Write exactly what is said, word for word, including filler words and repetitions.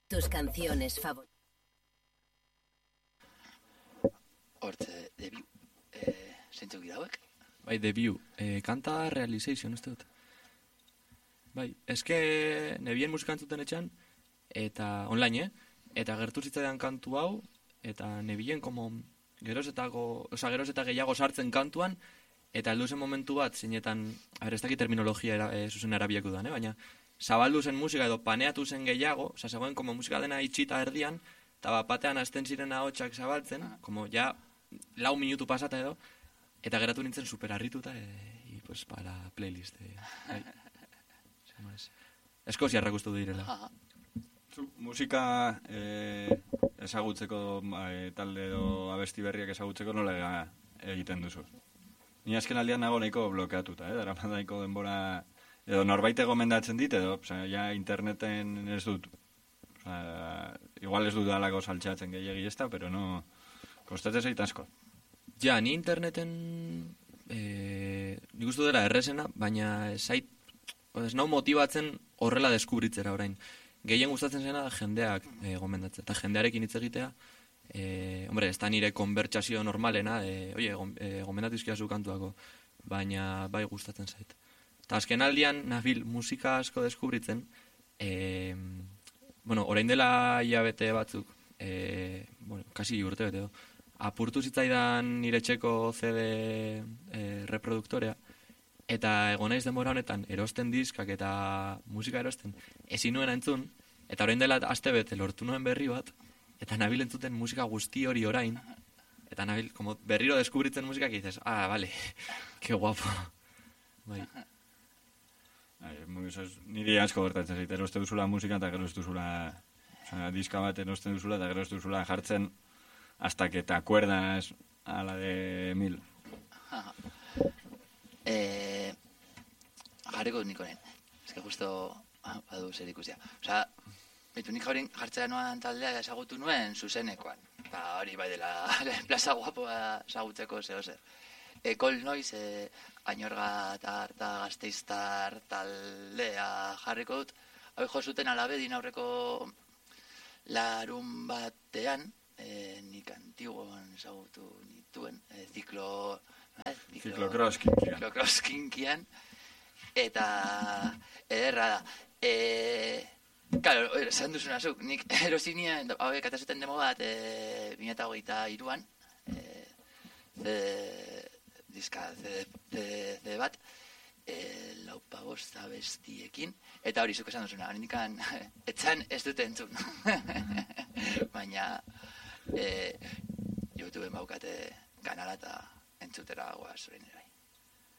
Tus canciones favoritas. Hortze, debut, eh, zeintzuk dira hauek? Bai, debut, eh, kanta realization, uste dut. Bai, eske nebien musika entzuten etxan, eta online, eh? Eta gertu zitzaidan kantu hau, eta nebien como gerozetako, oza, geroz eta gehiago sartzen kantuan, eta heldu zen momentu bat, zinetan, a ber, ez dakit terminologia era, e, zuzen arabiako da, eh? Baina zabaldu zen musika edo paneatu zen gehiago, oza, zegoen como musika dena itxita erdian, eta bat batean azten ziren ahotsak zabaltzen, como ja lau minutu pasata edo, eta geratu nintzen super harrituta, e, y pues para playlist. E, bai. Eskoziarrak uste direla. Zu, musika eh, ezagutzeko eh, talde edo abesti berriak ezagutzeko nola egiten duzu? Ni azken aldean nago nahiko blokeatuta, eh? Dara nahiko denbora, edo norbaite gomendatzen dit, edo, oza, ja interneten ez dut, oza, igual ez dut alako saltxatzen gehiagi ez da, pero no, kostatzen zait asko. Ja, ni interneten, eh, nik uste dela errezena, baina zait, ez nau motibatzen horrela deskubritzera orain. Gehien gustatzen zena jendeak e, gomendatzen, eta jendearekin hitz egitea, e, hombre, ez da nire konbertsazio normalena, e, oie, gom, e, gomendatu izkiazu kantuako, baina bai gustatzen zait. Eta azken aldian, nabil musika asko deskubritzen, e, bueno, orain dela hilabete batzuk, e, bueno, kasi urte bete, apurtu zitzaidan nire txeko C D e, reproduktorea, eta egon naiz denbora honetan erosten diskak eta musika erosten ezin nuen entzun, eta orain dela aste bete lortu nuen berri bat, eta nabil entzuten musika guzti hori orain, eta nabil como berriro deskubritzen musikak dices, ah, vale, que guapo. Bai. Niri asko gertatzen zait, eroste duzula musika eta gero ez duzula, oza, diska bat erosten duzula eta gero ez duzula jartzen hasta que te acuerdas a la de mil. Eh, jarriko niko nen. Ez que justo badu zer ikusia. Osa, betu nik haurin jartzea noan taldea ezagutu nuen zuzenekoan. Ba, hori bai dela plaza guapoa ezagutzeko zeo zer. E, Kol Noiz, e, Añorga eta Arta Gazteiztar taldea jarriko dut. Hau jo zuten alabedin aurreko larun batean, e, nik antiguan ezagutu nituen, e, ziklo... Ziklokross kinkian. Ziklokross kinkian. Eta ederra da. E, claro, esan duzuna zuk, nik erosinien, hauek atazuten demo bat, e, bi mila hogeita hiruan, e, de, diska C D bat, e, laupa bosta bestiekin, eta hori zuk esan duzuna, nindikan, etzan ez dute entzun. Baina, e, YouTubeen baukate kanala eta entzutera guaz, orain erai.